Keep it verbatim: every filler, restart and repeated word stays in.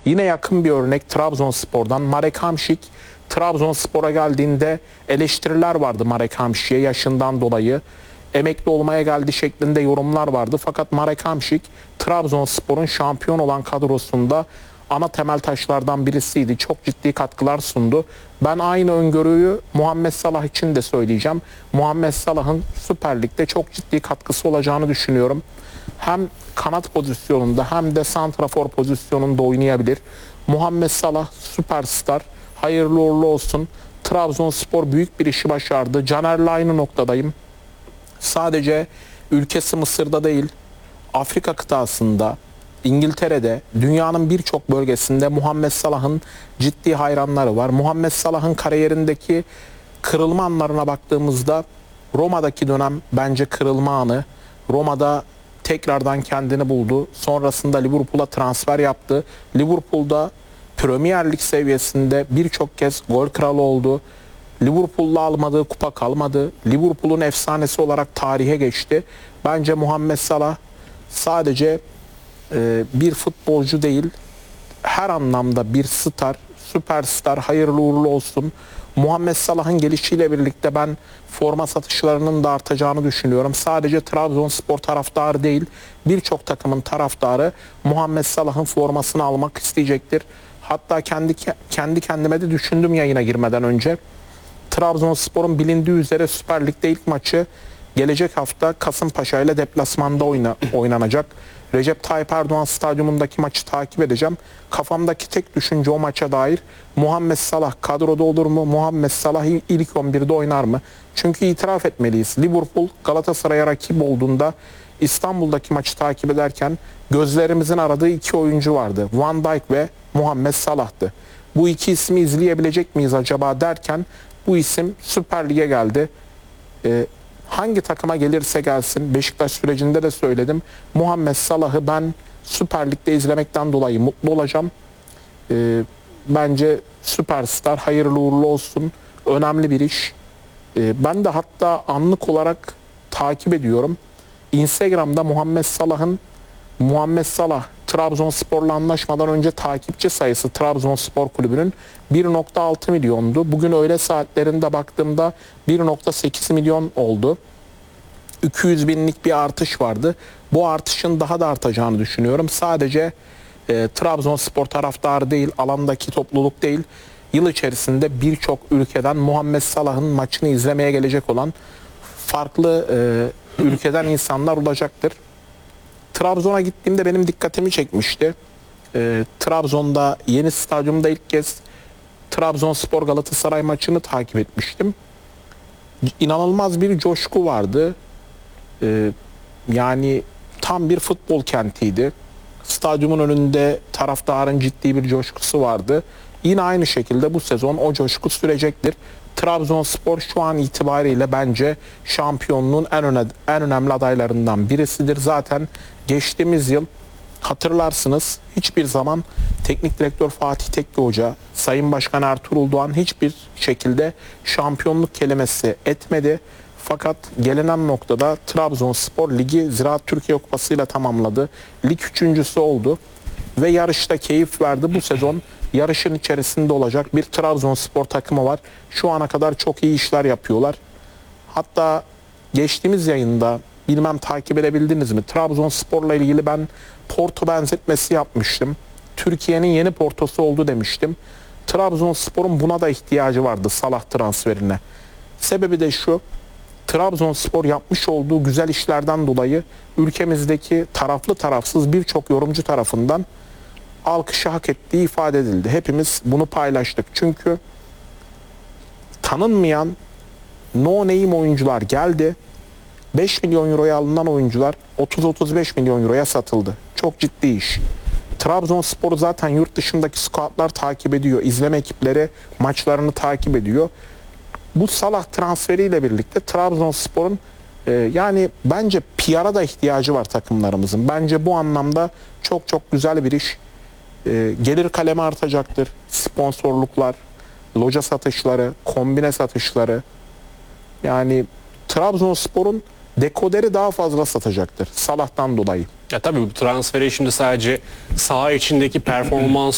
Yine yakın bir örnek Trabzonspor'dan Marek Hamšík. Trabzonspor'a geldiğinde eleştiriler vardı Marek Hamšík'e yaşından dolayı. Emekli olmaya geldi şeklinde yorumlar vardı. Fakat Marek Hamšík Trabzonspor'un şampiyon olan kadrosunda ana temel taşlardan birisiydi. Çok ciddi katkılar sundu. Ben aynı öngörüyü Muhammed Salah için de söyleyeceğim. Muhammed Salah'ın Süper Lig'de çok ciddi katkısı olacağını düşünüyorum. Hem kanat pozisyonunda hem de santrafor pozisyonunda oynayabilir. Muhammed Salah süperstar. Hayırlı uğurlu olsun. Trabzonspor büyük bir işi başardı. Caner'le aynı noktadayım. Sadece ülkesi Mısır'da değil, Afrika kıtasında, İngiltere'de, dünyanın birçok bölgesinde Muhammed Salah'ın ciddi hayranları var. Muhammed Salah'ın kariyerindeki kırılma anlarına baktığımızda Roma'daki dönem bence kırılma anı. Roma'da tekrardan kendini buldu. Sonrasında Liverpool'a transfer yaptı. Liverpool'da Premier Lig seviyesinde birçok kez gol kralı oldu. Liverpool'la almadığı kupa kalmadı. Liverpool'un efsanesi olarak tarihe geçti. Bence Muhammed Salah sadece e, bir futbolcu değil, her anlamda bir star, süperstar, hayırlı uğurlu olsun. Muhammed Salah'ın gelişiyle birlikte ben forma satışlarının da artacağını düşünüyorum. Sadece Trabzonspor taraftarı değil, birçok takımın taraftarı Muhammed Salah'ın formasını almak isteyecektir. Hatta kendi kendi kendime de düşündüm yayına girmeden önce. Trabzonspor'un bilindiği üzere Süper Lig'de ilk maçı gelecek hafta Kasımpaşa ile deplasmanda oyna, oynanacak. Recep Tayyip Erdoğan stadyumundaki maçı takip edeceğim. Kafamdaki tek düşünce o maça dair Muhammed Salah kadroda olur mu? Muhammed Salah ilk on birde oynar mı? Çünkü itiraf etmeliyiz. Liverpool Galatasaray'a rakip olduğunda İstanbul'daki maçı takip ederken gözlerimizin aradığı iki oyuncu vardı. Van Dijk ve Muhammed Salah'tı. Bu iki ismi izleyebilecek miyiz acaba derken bu isim Süper Lig'e geldi. Ee, hangi takıma gelirse gelsin, Beşiktaş sürecinde de söyledim. Muhammed Salah'ı ben Süper Lig'de izlemekten dolayı mutlu olacağım. Ee, bence süperstar, hayırlı uğurlu olsun. Önemli bir iş. Ee, ben de hatta anlık olarak takip ediyorum. Instagram'da Muhammed Salah'ın Muhammed Salah Trabzonspor'la anlaşmadan önce takipçi sayısı Trabzonspor Kulübü'nün bir nokta altı milyondu. Bugün öğle saatlerinde baktığımda bir nokta sekiz milyon oldu. iki yüz binlik bir artış vardı. Bu artışın daha da artacağını düşünüyorum. Sadece e, Trabzonspor taraftarı değil, alandaki topluluk değil, yıl içerisinde birçok ülkeden Muhammed Salah'ın maçını izlemeye gelecek olan farklı e, ülkeden insanlar olacaktır. Trabzon'a gittiğimde benim dikkatimi çekmişti. E, Trabzon'da yeni stadyumda ilk kez Trabzonspor Galatasaray maçını takip etmiştim. İnanılmaz bir coşku vardı. E, yani tam bir futbol kentiydi. Stadyumun önünde taraftarın ciddi bir coşkusu vardı. Yine aynı şekilde bu sezon o coşku sürecektir. Trabzonspor şu an itibariyle bence şampiyonluğun en, öne, en önemli adaylarından birisidir. Zaten geçtiğimiz yıl hatırlarsınız hiçbir zaman Teknik Direktör Fatih Tekke Hoca, Sayın Başkan Ertuğrul Doğan hiçbir şekilde şampiyonluk kelimesi etmedi. Fakat gelinen noktada Trabzonspor ligi Ziraat Türkiye Kupası ile tamamladı. Lig üçüncüsü oldu ve yarışta keyif verdi. Bu sezon yarışın içerisinde olacak bir Trabzonspor takımı var. Şu ana kadar çok iyi işler yapıyorlar. Hatta geçtiğimiz yayında bilmem takip edebildiniz mi? Trabzonspor'la ilgili ben Porto benzetmesi yapmıştım. Türkiye'nin yeni Porto'su oldu demiştim. Trabzonspor'un buna da ihtiyacı vardı Salah transferine. Sebebi de şu. Trabzonspor yapmış olduğu güzel işlerden dolayı ülkemizdeki taraflı tarafsız birçok yorumcu tarafından alkışı hak ettiği ifade edildi. Hepimiz bunu paylaştık. Çünkü tanınmayan no name oyuncular geldi. beş milyon euroya alınan oyuncular otuz otuz beş milyon euroya satıldı. Çok ciddi iş. Trabzonspor'u zaten yurt dışındaki scoutlar takip ediyor. İzleme ekipleri maçlarını takip ediyor. Bu Salah transferiyle birlikte Trabzonspor'un e, yani bence P R'a da ihtiyacı var takımlarımızın. Bence bu anlamda çok çok güzel bir iş. E, gelir kalemi artacaktır. Sponsorluklar, loca satışları, kombine satışları. Yani Trabzonspor'un dekoderi daha fazla satacaktır Salah'tan dolayı. Ya tabii bu transferi şimdi sadece saha içindeki performans